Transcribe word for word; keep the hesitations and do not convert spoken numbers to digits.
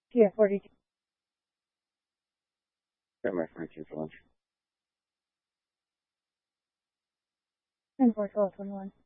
Yeah, forty-two. Got my forty-two for lunch. And four twelve twenty-one.